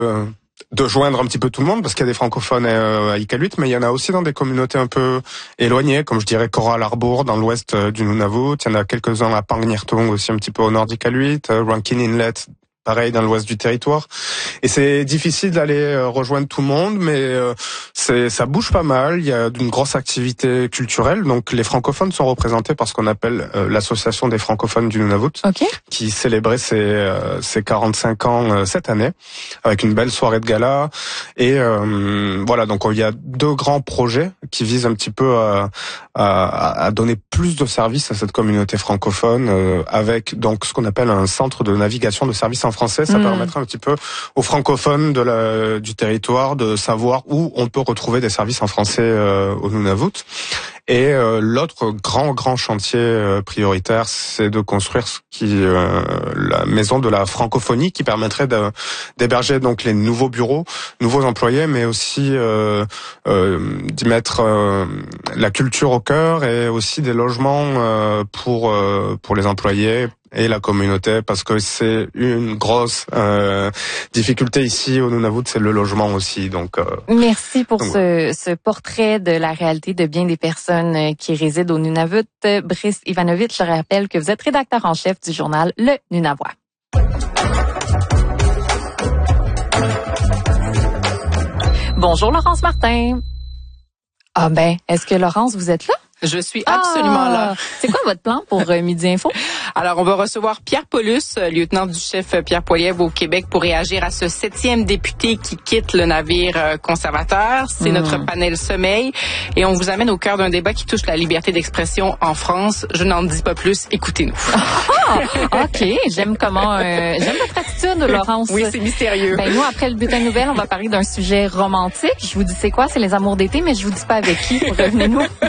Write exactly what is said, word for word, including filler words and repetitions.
euh, de joindre un petit peu tout le monde, parce qu'il y a des francophones à Iqaluit, mais il y en a aussi dans des communautés un peu éloignées, comme je dirais Coral Harbour, dans l'ouest du Nunavut. Il y en a quelques-uns à Pangnirtung, aussi un petit peu au nord d'Iqaluit, Rankin Inlet, pareil dans l'ouest du territoire. Et c'est difficile d'aller rejoindre tout le monde, mais euh, c'est ça bouge pas mal. Il y a une grosse activité culturelle. Donc les francophones sont représentés par ce qu'on appelle euh, l'association des francophones du Nunavut, okay. qui célébrait ses, euh, ses quarante-cinq ans euh, cette année, avec une belle soirée de gala. Et euh, voilà, donc il y a deux grands projets qui visent un petit peu à, à, à donner plus de services à cette communauté francophone, euh, avec donc ce qu'on appelle un centre de navigation de services en français. Ça mmh. permettra un petit peu aux francophones de la, du territoire de savoir où on peut retrouver des services en français euh, au Nunavut. Et euh, l'autre grand grand chantier euh, prioritaire, c'est de construire ce qui euh, la maison de la francophonie, qui permettrait de, d'héberger donc les nouveaux bureaux, nouveaux employés, mais aussi euh, euh, d'y mettre euh, la culture au cœur, et aussi des logements euh, pour euh, pour les employés et la communauté, parce que c'est une grosse euh, difficulté ici au Nunavut, c'est le logement aussi. Donc euh, merci pour donc, ce, ce portrait de la réalité de bien des personnes qui résident au Nunavut. Brice Ivanovic, je rappelle que vous êtes rédacteur en chef du journal Le Nunavois. Bonjour Laurence Martin. Ah ben, est-ce que Laurence, vous êtes là? Je suis absolument ah, là. C'est quoi votre plan pour euh, Midi Info? Alors, on va recevoir Pierre Paulus, lieutenant du chef Pierre Poilievre au Québec, pour réagir à ce septième député qui quitte le navire euh, conservateur. C'est mmh. notre panel sommeil. Et on vous amène au cœur d'un débat qui touche la liberté d'expression en France. Je n'en dis pas plus. Écoutez-nous. Ah, OK. J'aime comment, euh, j'aime votre attitude, Laurence. Oui, c'est mystérieux. Ben, nous, après le bulletin de nouvelles, on va parler d'un sujet romantique. Je vous dis c'est quoi? C'est les amours d'été, mais je vous dis pas avec qui. Revenez-nous.